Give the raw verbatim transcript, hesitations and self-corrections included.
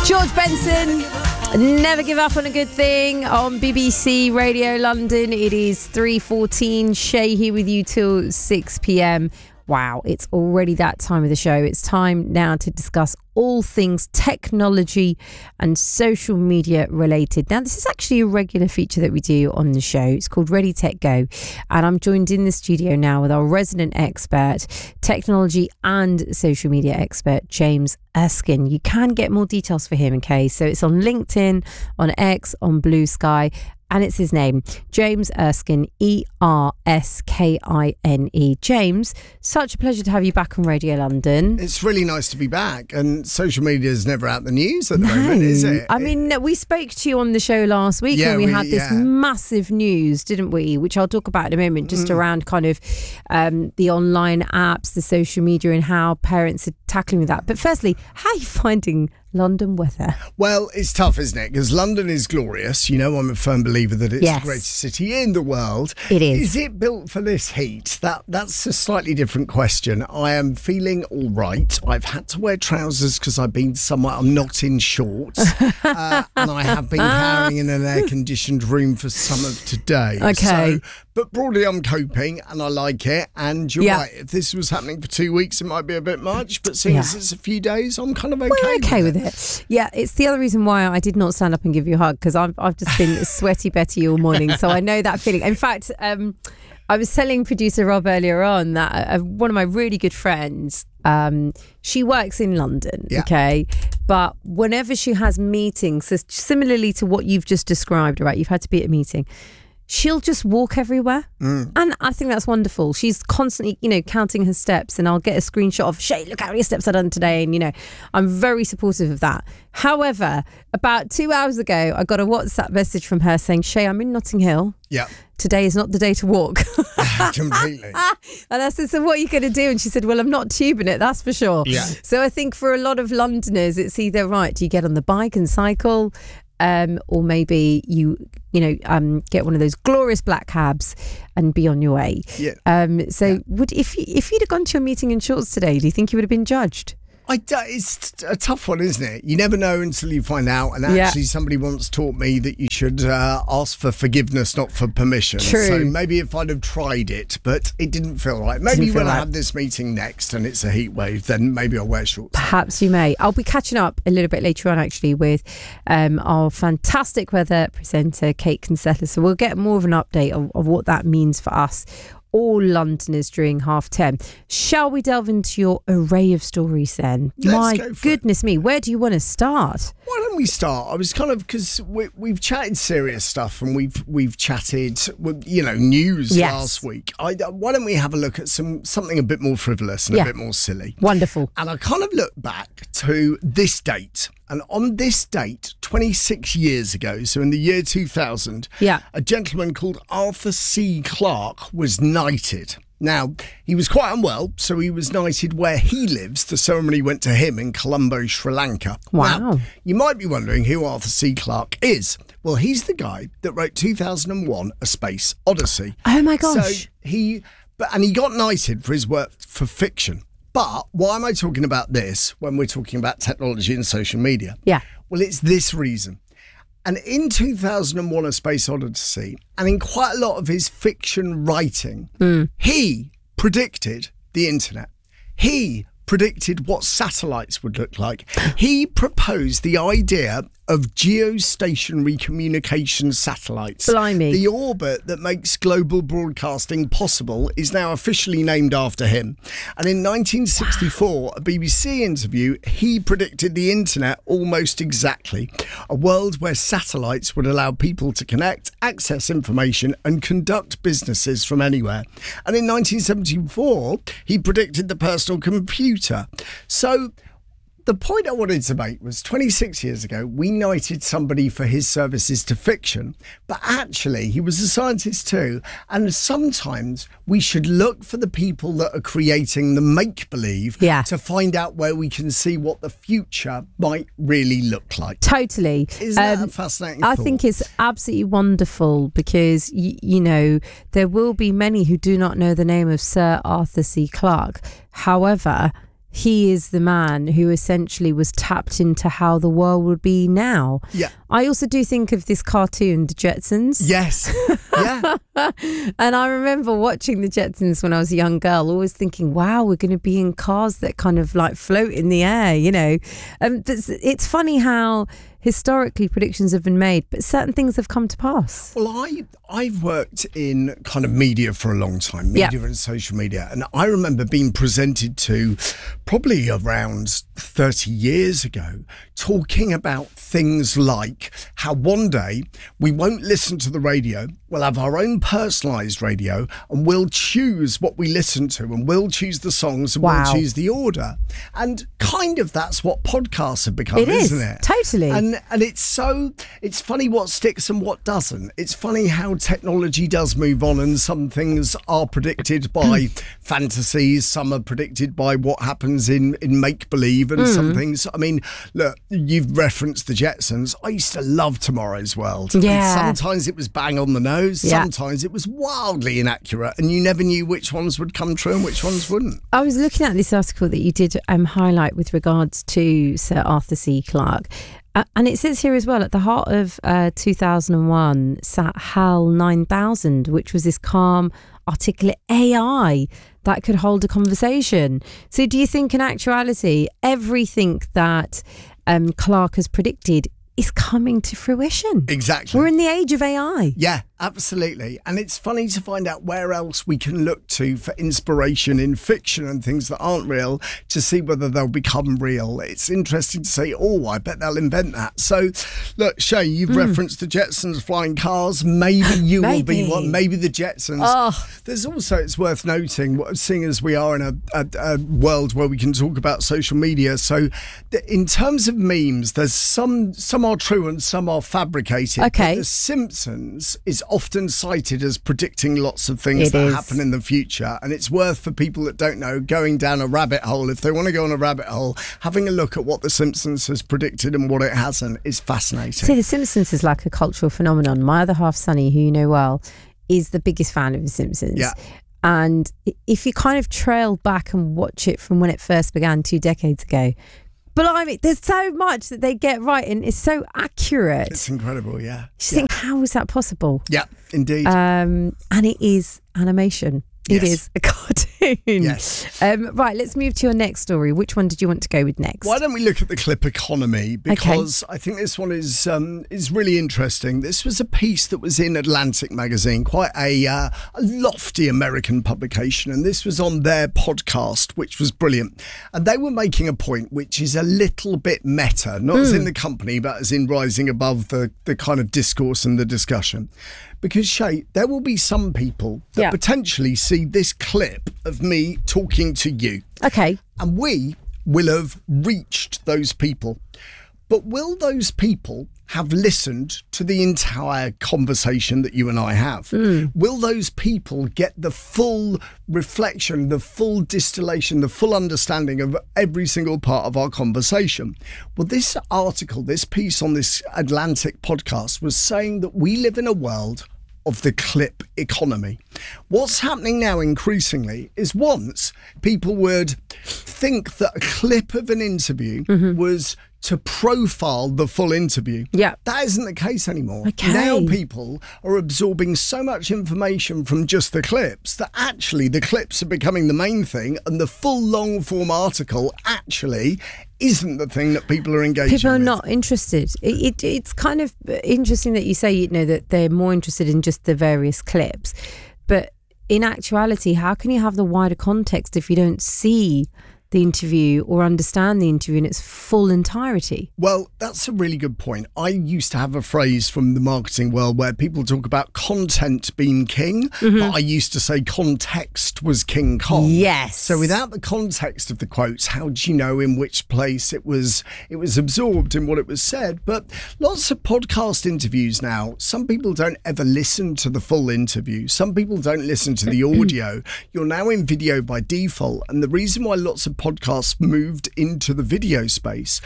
George Benson, Never Give Up on a Good Thing on B B C Radio London. It is three fourteen. Shay here with you till six p.m. Wow, it's already that time of the show. It's time now to discuss all things technology and social media related. Now, this is actually a regular feature that we do on the show. It's called Ready Tech Go. And I'm joined in the studio now with our resident expert, technology and social media expert, James Erskine. You can get more details for him, okay? So it's on LinkedIn, on X, on Blue Sky, and it's his name, James Erskine, E R S K I N E. James, such a pleasure to have you back on Radio London. It's really nice to be back, and social media is never out the news at the no. moment, is it? I mean, we spoke to you on the show last week yeah, and we, we had this yeah. massive news, didn't we? Which I'll talk about in a moment, just mm. around kind of um, the online apps, the social media, and how parents are tackling with that. But firstly, how are you finding London weather? Well, it's tough, isn't it? Because London is glorious. You know, I'm a firm believer that it's yes. the greatest city in the world. It is. Is it built for this heat? That That's a slightly different question. I am feeling all right. I've had to wear trousers because I've been somewhere. I'm not in shorts. uh, and I have been carrying in an air-conditioned room for some of today. Okay. So, but broadly, I'm coping and I like it. And you're yeah. right. If this was happening for two weeks, it might be a bit much. But seeing yeah. as it's a few days, I'm kind of okay, We're okay with, with it. it. Yeah, it's the other reason why I did not stand up and give you a hug, because I've, I've just been sweaty Betty all morning. So I know that feeling. In fact, um, I was telling producer Rob earlier on that uh, one of my really good friends, um, she works in London, yeah. okay? But whenever she has meetings, so similarly to what you've just described, right? You've had to be at a meeting. She'll just walk everywhere. Mm. And I think that's wonderful. She's constantly, you know, counting her steps, and I'll get a screenshot of, Shay, look how many steps I've done today. And, you know, I'm very supportive of that. However, about two hours ago, I got a WhatsApp message from her saying, Shay, I'm in Notting Hill. Yeah. Today is not the day to walk. Completely. And I said, so what are you going to do? And she said, well, I'm not tubing it, that's for sure. Yeah. So I think for a lot of Londoners, it's either, right, do you get on the bike and cycle? Um, or maybe you, you know, um, get one of those glorious black cabs and be on your way. Yeah. Um, so, yeah. would if you, if you'd have gone to your meeting in shorts today, do you think you would have been judged? I do, it's a tough one, isn't it? You never know until you find out. And actually, yeah. somebody once taught me that you should uh, ask for forgiveness, not for permission. True. So maybe if I'd have tried it, but it didn't feel right. Maybe when right. I have this meeting next and it's a heat wave, then maybe I'll wear shorts. Perhaps you may. I'll be catching up a little bit later on, actually, with um, our fantastic weather presenter, Kate Kinsella. So we'll get more of an update of, of what that means for us, all Londoners, during half term. Shall we delve into your array of stories then? Let's My go for goodness it. me, where do you want to start? Why don't we start? I was kind of, because we, we've chatted serious stuff and we've we've chatted, you know, news yes. last week. I, why don't we have a look at some something a bit more frivolous and yeah. a bit more silly? Wonderful. And I kind of look back to this date. And on this date, twenty-six years ago, so in the year two thousand, yeah. a gentleman called Arthur C. Clarke was knighted. Now, he was quite unwell, so he was knighted where he lives. The ceremony went to him in Colombo, Sri Lanka. Wow. Now, you might be wondering who Arthur C. Clarke is. Well, he's the guy that wrote two thousand one, A Space Odyssey. Oh, my gosh. So he, but and he got knighted for his work for fiction. But why am I talking about this when we're talking about technology and social media? Yeah. Well, it's this reason. And in two thousand one, A Space Odyssey, and in quite a lot of his fiction writing, mm. he predicted the internet. He predicted what satellites would look like. He proposed the idea of geostationary communication satellites. Blimey. The orbit that makes global broadcasting possible is now officially named after him. And in nineteen sixty-four, a B B C interview, he predicted the internet almost exactly. A world where satellites would allow people to connect, access information, and conduct businesses from anywhere. And in nineteen seventy-four, he predicted the personal computer. So the point I wanted to make was twenty-six years ago, we knighted somebody for his services to fiction, but actually he was a scientist too. And sometimes we should look for the people that are creating the make-believe yeah. to find out where we can see what the future might really look like. Totally. Isn't that um, a fascinating I thought? think it's absolutely wonderful because, y- you know, there will be many who do not know the name of Sir Arthur C. Clarke. However, he is the man who essentially was tapped into how the world would be now. Yeah. I also do think of this cartoon, The Jetsons. Yes. Yeah. And I remember watching The Jetsons when I was a young girl, always thinking, wow, we're going to be in cars that kind of like float in the air, you know. Um, it's, it's funny how historically predictions have been made, but certain things have come to pass. Well, I, I've worked in kind of media for a long time, media Yeah. and social media. And I remember being presented to probably around thirty years ago, talking about things like how one day we won't listen to the radio, we'll have our own personalised radio, and we'll choose what we listen to, and we'll choose the songs, and Wow. we'll choose the order. And kind of that's what podcasts have become, It is, isn't it? totally. And and it's so it's funny what sticks and what doesn't. It's funny how technology does move on, and some things are predicted by fantasies, some are predicted by what happens in in make believe, and some things. I mean, look, you've referenced the Jetsons. I used to love Tomorrow's World. And Yeah. sometimes it was bang on the nose. Yeah. Sometimes it was wildly inaccurate, and you never knew which ones would come true and which ones wouldn't. I was looking at this article that you did um, highlight with regards to Sir Arthur C. Clarke. Uh, and it says here as well, at the heart of uh, two thousand one sat HAL nine thousand, which was this calm, articulate A I that could hold a conversation. So do you think in actuality, everything that um, Clarke has predicted is coming to fruition? Exactly. We're in the age of A I. Yeah, absolutely. And it's funny to find out where else we can look to for inspiration in fiction and things that aren't real to see whether they'll become real. It's interesting to say, oh, I bet they'll invent that. So, look, Shay, you've Mm. referenced the Jetsons flying cars. Maybe you will be Maybe. one. Maybe the Jetsons. Oh. There's also, it's worth noting, seeing as we are in a, a, a world where we can talk about social media. So, th- in terms of memes, there's some some are true and some are fabricated. Okay. But The Simpsons is often cited as predicting lots of things It that is. happen in the future, and it's worth for people that don't know going down a rabbit hole. If they want to go on a rabbit hole, having a look at what The Simpsons has predicted and what it hasn't is fascinating. See, The Simpsons is like a cultural phenomenon. My other half, Sonny, who you know well, is the biggest fan of The Simpsons. Yeah. And i- if you kind of trail back and watch it from when it first began two decades ago, blimey, there's so much that they get right and it's so accurate. It's incredible, yeah. You just yeah. think, how is that possible? Yeah, indeed. Um, and it is animation. It Yes. is a cartoon. Yes. Um, right, let's move to your next story. Which one did you want to go with next? Why don't we look at the clip economy? Because I think this one is um, is really interesting. This was a piece that was in Atlantic magazine, quite a, uh, a lofty American publication, and this was on their podcast, which was brilliant. And they were making a point which is a little bit meta, not as in the company, but as in rising above the, the kind of discourse and the discussion. Because, Shay, there will be some people that Yeah. potentially see this clip of me talking to you. Okay. And we will have reached those people. But will those people have listened to the entire conversation that you and I have? Mm. Will those people get the full reflection, the full distillation, the full understanding of every single part of our conversation? Well, this article, this piece on this Atlantic podcast was saying that we live in a world of the clip economy. What's happening now increasingly is once people would think that a clip of an interview Mm-hmm. was to profile the full interview. Yeah. That isn't the case anymore. Okay. Now people are absorbing so much information from just the clips that actually the clips are becoming the main thing, and the full long form article actually isn't the thing that people are engaging People are with. not interested. It, it, it's kind of interesting that you say, you know, that they're more interested in just the various clips. But in actuality, how can you have the wider context if you don't see the interview or understand the interview in its full entirety? Well, that's a really good point. I used to have a phrase from the marketing world where people talk about content being king, Mm-hmm. but I used to say context was King Kong. Yes. So without the context of the quotes, how do you know in which place it was it was absorbed in what it was said? But lots of podcast interviews now, some people don't ever listen to the full interview. Some people don't listen to the audio. You're now in video by default. And the reason why lots of podcasts moved into the video space